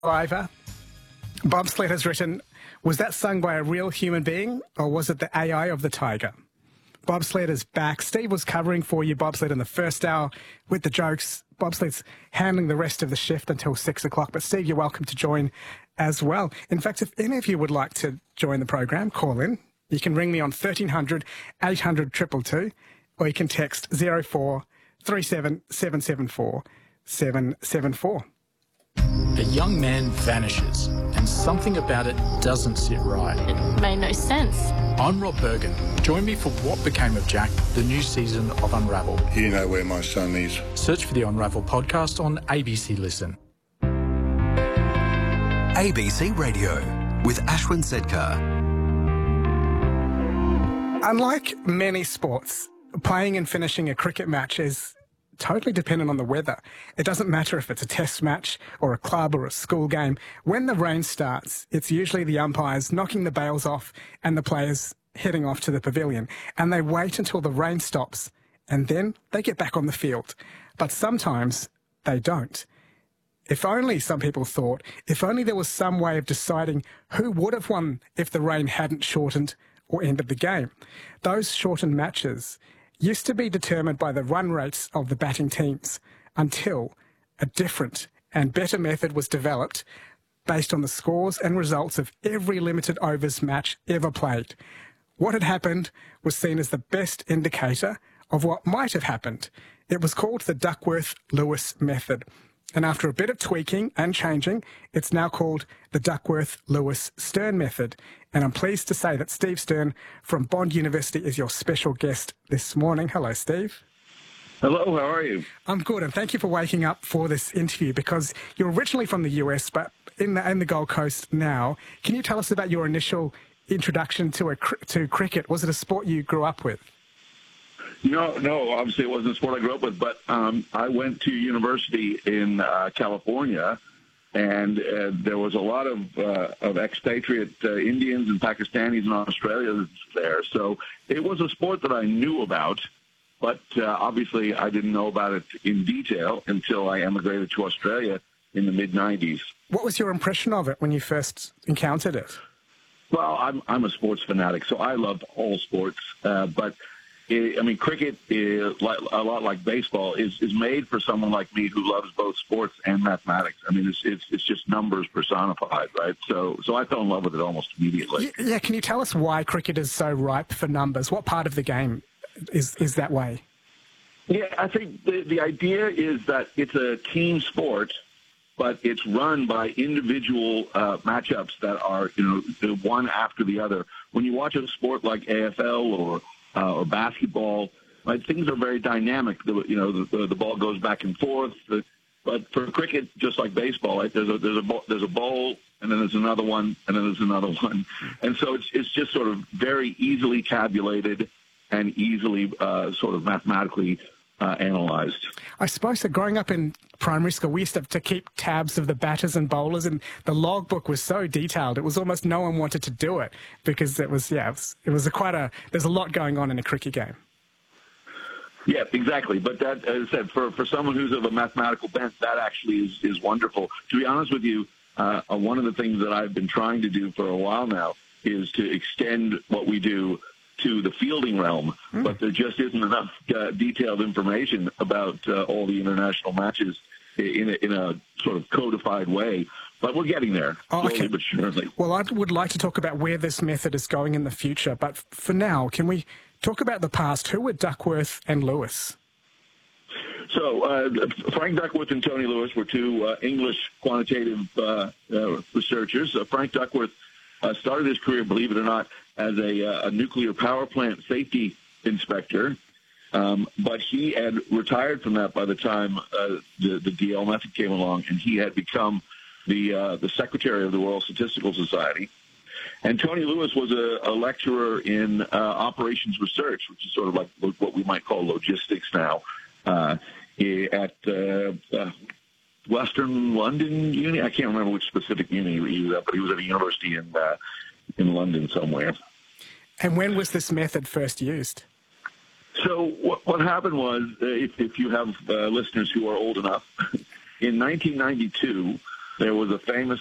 Ivor. Bobsled has written, was that sung by a real human being or was it the AI of the tiger? Bobsled is back. Steve was covering for you Bobsled in the first hour with the jokes. Bobsled's handling the rest of the shift until 6 o'clock. But Steve, you're welcome to join as well. In fact, if any of you would like to join the program, call in. You can ring me on 1300 800 222 or you can text 04 37 774 774. A young man vanishes, and something about it doesn't sit right. It made no sense. I'm Rob Bergen. Join me for What Became of Jack, the new season of Unravel. You know where my son is. Search for the Unravel podcast on ABC Listen. ABC Radio with Ashwin Sedkar. Unlike many sports, playing and finishing a cricket match is totally dependent on the weather. It doesn't matter if it's a test match or a club or a school game. When the rain starts, it's usually the umpires knocking the bails off and the players heading off to the pavilion. And they wait until the rain stops and then they get back on the field. But sometimes they don't. If only, some people thought, if only there was some way of deciding who would have won if the rain hadn't shortened or ended the game. Those shortened matches used to be determined by the run rates of the batting teams until a different and better method was developed based on the scores and results of every limited overs match ever played. What had happened was seen as the best indicator of what might have happened. It was called the Duckworth-Lewis method. And after a bit of tweaking and changing, it's now called the Duckworth-Lewis-Stern method. And I'm pleased to say that Steve Stern from Bond University is your special guest this morning. Hello, Steve. Hello, how are you? I'm good, and thank you for waking up for this interview because you're originally from the US, but in the Gold Coast now. Can you tell us about your initial introduction to cricket? Was it a sport you grew up with? No, obviously it wasn't a sport I grew up with, but I went to university in California, and there was a lot of expatriate Indians and Pakistanis and Australians there. So it was a sport that I knew about, but obviously I didn't know about it in detail until I emigrated to Australia in the mid-'90s. What was your impression of it when you first encountered it? Well, I'm a sports fanatic, so I love all sports, but cricket, a lot like baseball, is made for someone like me who loves both sports and mathematics. I mean, it's just numbers personified, right? So I fell in love with it almost immediately. Yeah, can you tell us why cricket is so ripe for numbers? What part of the game is that way? Yeah, I think the idea is that it's a team sport, but it's run by individual matchups that are, the one after the other. When you watch a sport like AFL or basketball, right, things are very dynamic. The ball goes back and forth. But for cricket, just like baseball, right, there's a ball, and then there's another one, and then there's another one, and so it's just sort of very easily tabulated and easily sort of mathematically analyzed. I suppose that growing up in primary school, we used to have to keep tabs of the batters and bowlers, and the logbook was so detailed. It was almost no one wanted to do it because there's a lot going on in a cricket game. Yeah, exactly. But that, as I said, for someone who's of a mathematical bent, that actually is wonderful. To be honest with you, one of the things that I've been trying to do for a while now is to extend what we do to the fielding realm, but there just isn't enough detailed information about all the international matches in a sort of codified way. But we're getting there, slowly but surely. Well, I would like to talk about where this method is going in the future, but for now, can we talk about the past? Who were Duckworth and Lewis? So Frank Duckworth and Tony Lewis were two English quantitative researchers. Frank Duckworth started his career, believe it or not, as a nuclear power plant safety inspector, but he had retired from that by the time the DL method came along, and he had become the secretary of the Royal Statistical Society. And Tony Lewis was a lecturer in operations research, which is sort of like what we might call logistics now, at Western London Uni. I can't remember which specific uni he was at, but he was at a university in London somewhere. And when was this method first used? So what happened was, if you have listeners who are old enough, in 1992, There was a famous